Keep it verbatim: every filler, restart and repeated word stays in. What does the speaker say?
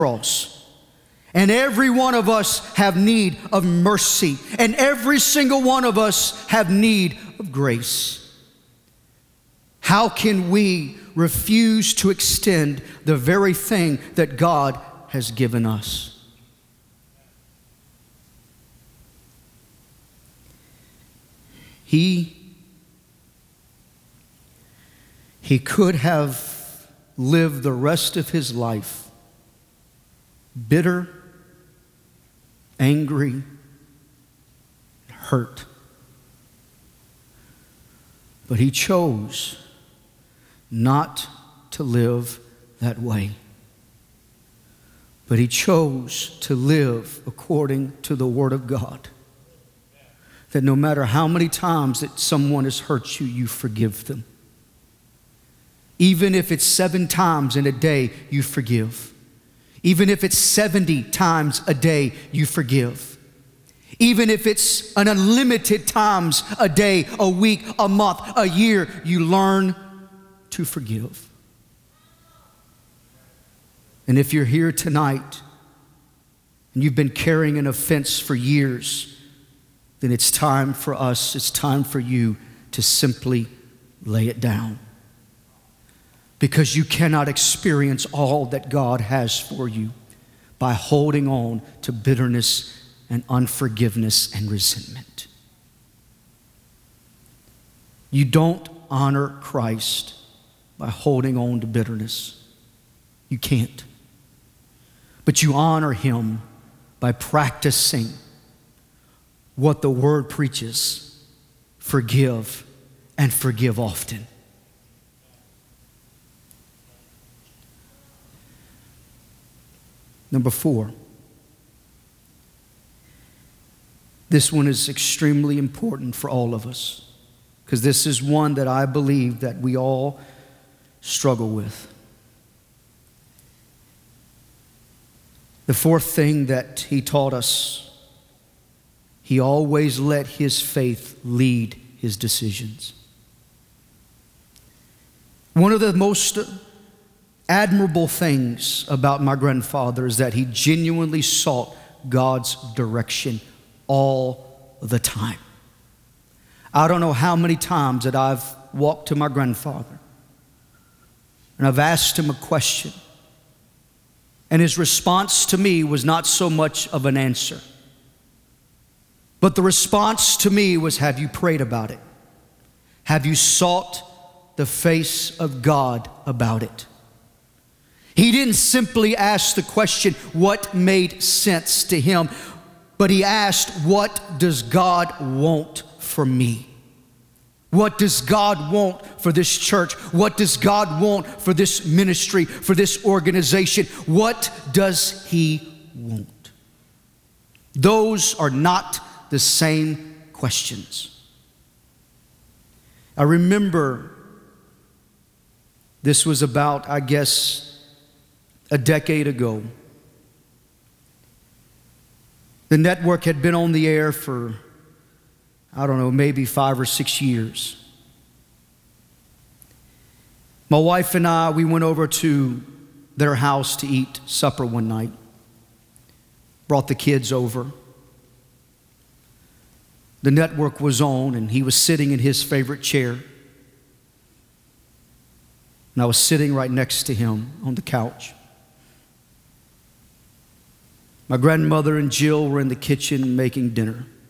cross. And every one of us have need of mercy. And every single one of us have need of grace. How can we refuse to extend the very thing that God has given us? He, he could have lived the rest of his life bitter, angry, hurt. But he chose not to live that way. But he chose to live according to the Word of God. That no matter how many times that someone has hurt you, you forgive them. Even if it's seven times in a day, you forgive. Even if it's seventy times a day, you forgive. Even if it's an unlimited times a day, a week, a month, a year, you learn to forgive. And if you're here tonight and you've been carrying an offense for years, then it's time for us, it's time for you to simply lay it down. Because you cannot experience all that God has for you by holding on to bitterness and unforgiveness and resentment. You don't honor Christ by holding on to bitterness. You can't. But you honor him by practicing what the Word preaches: forgive and forgive often. Number four, this one is extremely important for all of us, because this is one that I believe that we all struggle with. The fourth thing that he taught us, he always let his faith lead his decisions. One of the most admirable things about my grandfather is that he genuinely sought God's direction all the time. I don't know how many times that I've walked to my grandfather and I've asked him a question, and his response to me was not so much of an answer, but the response to me was, have you prayed about it? Have you sought the face of God about it? He didn't simply ask the question, what made sense to him, but he asked, what does God want from me? What does God want for this church? What does God want for this ministry, for this organization? What does he want? Those are not the same questions. I remember this was about, I guess, a decade ago. The network had been on the air for, I don't know, maybe five or six years. My wife and I, we went over to their house to eat supper one night. Brought the kids over. The network was on, and he was sitting in his favorite chair. And I was sitting right next to him on the couch. My grandmother and Jill were in the kitchen making dinner.